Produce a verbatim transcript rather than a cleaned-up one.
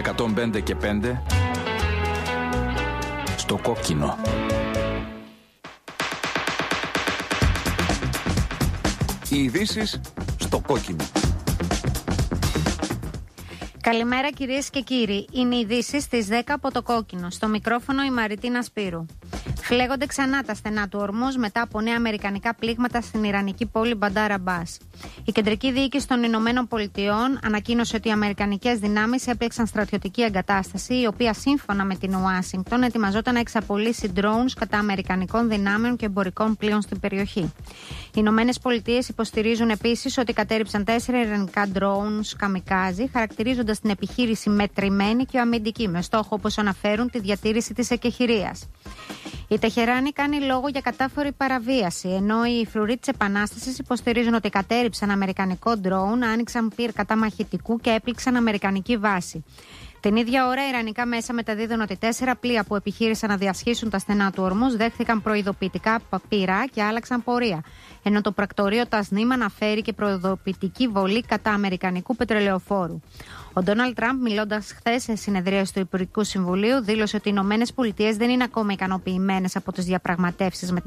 εκατόν πέντε και πέντε στο κόκκινο. Οι ειδήσεις στο κόκκινο. Καλημέρα κυρίες και κύριοι. Είναι οι ειδήσεις στις δέκα από το κόκκινο. Στο μικρόφωνο η Μαριτίνα Σπύρου. Φλέγονται ξανά τα στενά του Ορμούζ μετά από νέα αμερικανικά πλήγματα στην ιρανική πόλη Μπαντάρ Αμπάς. Η κεντρική διοίκηση των Ηνωμένων Πολιτειών ανακοίνωσε ότι οι αμερικανικές δυνάμεις έπλεξαν στρατιωτική εγκατάσταση, η οποία σύμφωνα με την Ουάσιγκτον ετοιμαζόταν να εξαπολύσει drones κατά αμερικανικών δυνάμεων και εμπορικών πλοίων στην περιοχή. Οι Ηνωμένες Πολιτείες υποστηρίζουν επίσης ότι κατέρριψαν τέσσερα ιρανικά drones καμικάζι, χαρακτηρίζοντας την επιχείρηση μετρημένη και αμυντική, με στόχο, όπως αναφέρουν, τη διατήρηση της εκεχηρίας. Η Τεχεράνη κάνει λόγο για κατάφορη παραβίαση, ενώ οι φρουροί της Επανάστασης υποστηρίζουν ότι κατέρριψαν αμερικανικό ντρόουν, άνοιξαν πυρ κατά μαχητικού και έπληξαν αμερικανική βάση. Την ίδια ώρα, ιρανικά μέσα μεταδίδουν ότι τέσσερα πλοία που επιχείρησαν να διασχίσουν τα στενά του Ορμούζ δέχθηκαν προειδοποιητικά πυρά και άλλαξαν πορεία. Ενώ το πρακτορείο Τασνίμ αναφέρει και προειδοποιητική βολή κατά αμερικανικού πετρελαιοφόρου. Ο Ντόναλντ Τραμπ, μιλώντας χθες σε συνεδρίαση του Υπουργικού Συμβουλίου, δήλωσε ότι οι Ηνωμένες Πολιτείες δεν είναι ακόμα ικανοποιημένες από τις διαπραγματεύσεις με